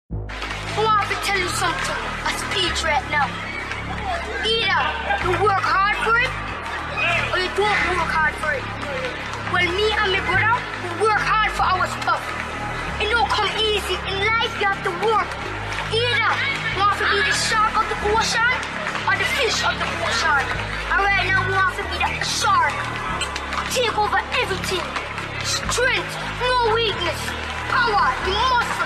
I want to tell you something, a speech right now. Either you work hard for it, or you don't work hard for it. Well, me and my brother, we work hard for our stuff. It don't come easy. In life, you have to work. Either you want to be the shark of the ocean, or the fish of the ocean. And right now, we want to be the shark. Take over everything. Strength, no weakness. Power, you must